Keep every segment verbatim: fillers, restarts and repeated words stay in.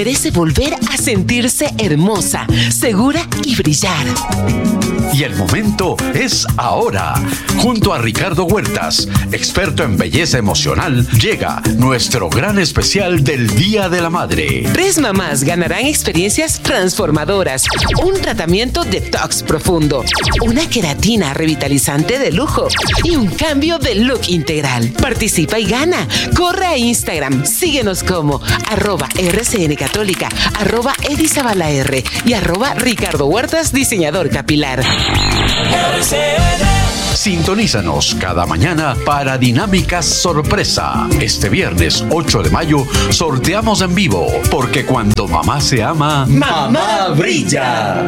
merece volver a sentirse hermosa, segura y brillar. Y el momento es ahora. Junto a Ricardo Huertas, experto en belleza emocional, llega nuestro gran especial del Día de la Madre. Tres mamás ganarán experiencias transformadoras, un tratamiento detox profundo, una queratina revitalizante de lujo y un cambio de look integral. Participa y gana. Corre a Instagram, síguenos como arroba R C N Católica, arroba Edizabala R y arroba Ricardo Huertas, diseñador capilar. R C N. Sintonízanos cada mañana para Dinámicas Sorpresa. Este viernes ocho de mayo sorteamos en vivo, porque cuando mamá se ama, mamá brilla.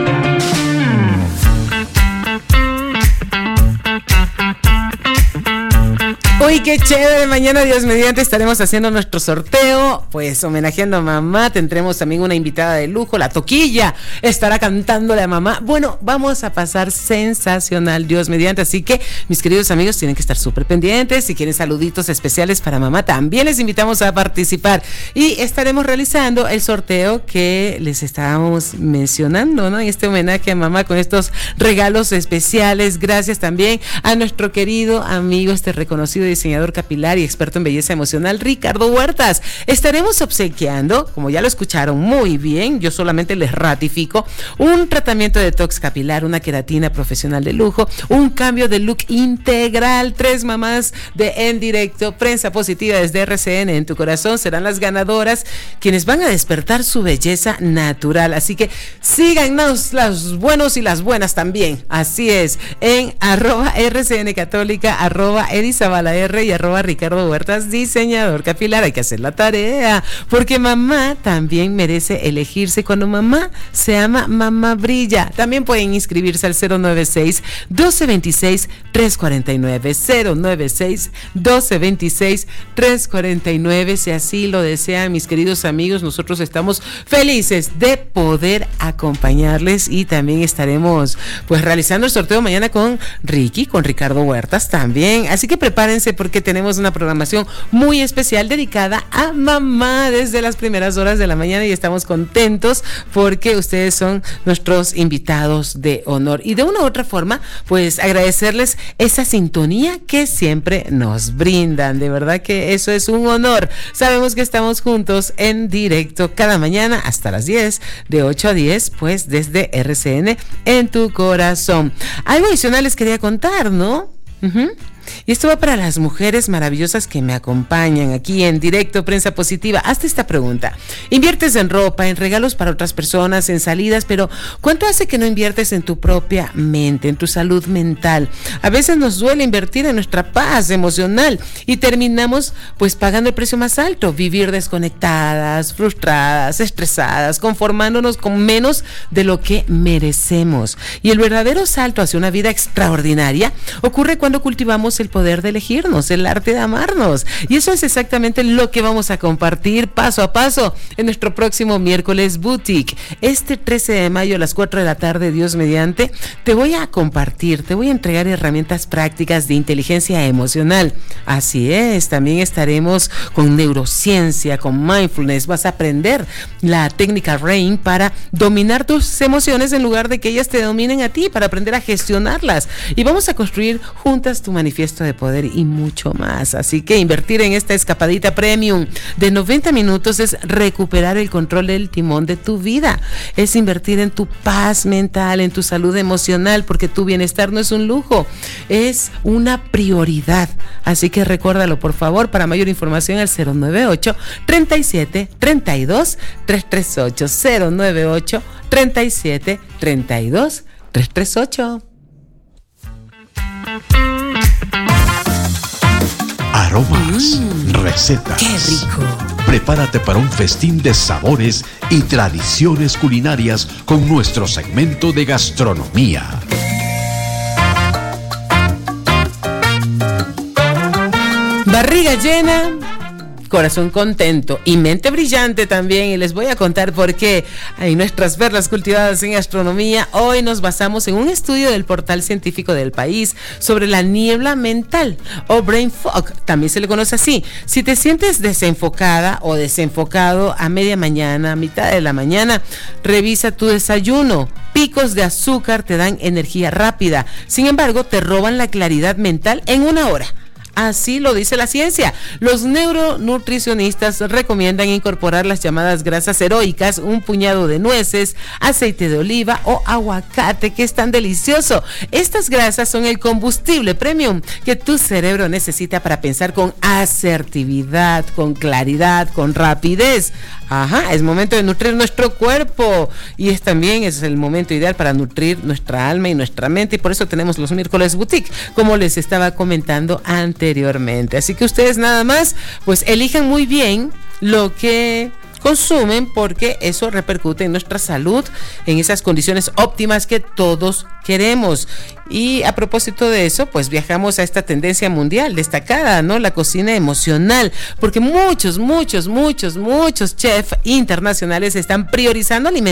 Uy, qué chévere. Mañana, Dios mediante, estaremos haciendo nuestro sorteo, pues homenajeando a mamá. Tendremos también una invitada de lujo, la Toquilla estará cantándole a mamá. Bueno, vamos a pasar sensacional, Dios mediante. Así que, mis queridos amigos, tienen que estar súper pendientes. Si quieren saluditos especiales para mamá, también les invitamos a participar. Y estaremos realizando el sorteo que les estábamos mencionando, ¿no? En este homenaje a mamá, con estos regalos especiales. Gracias también a nuestro querido amigo, este reconocido diseñador capilar y experto en belleza emocional, Ricardo Huertas. Estaremos obsequiando, como ya lo escucharon muy bien, yo solamente les ratifico, un tratamiento de detox capilar, una queratina profesional de lujo, un cambio de look integral. Tres mamás de En Directo, prensa positiva desde R C N en tu corazón, serán las ganadoras, quienes van a despertar su belleza natural. Así que síganos, los buenos y las buenas también. Así es, en arroba R C N Católica, arroba Edizabala R y arroba Ricardo Huertas, diseñador capilar. Hay que hacer la tarea, porque mamá también merece elegirse. Cuando mamá se ama, mamá brilla. También pueden inscribirse al cero nueve seis, doce veintiséis, trescientos cuarenta y nueve, cero nueve seis, doce veintiséis, trescientos cuarenta y nueve, si así lo desean, mis queridos amigos. Nosotros estamos felices de poder acompañarles y también estaremos pues realizando el sorteo mañana con Ricky, con Ricardo Huertas también. Así que prepárense, porque tenemos una programación muy especial dedicada a mamá desde las primeras horas de la mañana, y estamos contentos porque ustedes son nuestros invitados de honor. Y de una u otra forma, pues agradecerles esa sintonía que siempre nos brindan. De verdad que eso es un honor. Sabemos que estamos juntos en directo cada mañana hasta las diez, de ocho a diez, pues desde R C N en tu corazón. Algo adicional les quería contar, ¿no? Uh-huh. Y esto va para las mujeres maravillosas que me acompañan aquí en Directo Prensa Positiva. Hazte esta pregunta: inviertes en ropa, en regalos para otras personas, en salidas, pero ¿cuánto hace que no inviertes en tu propia mente, en tu salud mental? A veces nos duele invertir en nuestra paz emocional y terminamos pues pagando el precio más alto: vivir desconectadas, frustradas, estresadas, conformándonos con menos de lo que merecemos. Y el verdadero salto hacia una vida extraordinaria ocurre cuando cultivamos el poder de elegirnos, el arte de amarnos. Y eso es exactamente lo que vamos a compartir paso a paso en nuestro próximo miércoles Boutique. Este trece de mayo a las cuatro de la tarde, Dios mediante, te voy a compartir, te voy a entregar herramientas prácticas de inteligencia emocional. Así es, también estaremos con neurociencia, con mindfulness. Vas a aprender la técnica RAIN para dominar tus emociones en lugar de que ellas te dominen a ti, para aprender a gestionarlas. Y vamos a construir juntas tu manifiesto de poder y mucho más. Así que invertir en esta escapadita premium de noventa minutos es recuperar el control del timón de tu vida. Es invertir en tu paz mental, en tu salud emocional, porque tu bienestar no es un lujo, es una prioridad. Así que recuérdalo, por favor. Para mayor información al cero nueve ocho, treinta y siete, treinta y dos, trescientos treinta y ocho, cero nueve ocho, treinta y siete, treinta y dos, trescientos treinta y ocho. Aromas, mm, recetas. ¡Qué rico! Prepárate para un festín de sabores y tradiciones culinarias con nuestro segmento de gastronomía. Barriga llena, corazón contento y mente brillante también. Y les voy a contar por qué. En nuestras perlas cultivadas en astronomía, hoy nos basamos en un estudio del portal científico del país sobre la niebla mental o brain fog, también se le conoce así. Si te sientes desenfocada o desenfocado a media mañana, a mitad de la mañana, revisa tu desayuno. Picos de azúcar te dan energía rápida, sin embargo, te roban la claridad mental en una hora. Así lo dice la ciencia. Los neuronutricionistas recomiendan incorporar las llamadas grasas heroicas, un puñado de nueces, aceite de oliva o aguacate, que es tan delicioso. Estas grasas son el combustible premium que tu cerebro necesita para pensar con asertividad, con claridad, con rapidez. Ajá, es momento de nutrir nuestro cuerpo y es también es el momento ideal para nutrir nuestra alma y nuestra mente, y por eso tenemos los miércoles boutique, como les estaba comentando anteriormente. Así que ustedes nada más, pues elijan muy bien lo que consumen, porque eso repercute en nuestra salud, en esas condiciones óptimas que todos queremos. Y a propósito de eso, pues viajamos a esta tendencia mundial destacada, ¿no? La cocina emocional, porque muchos, muchos, muchos, muchos chefs internacionales están priorizando alimentos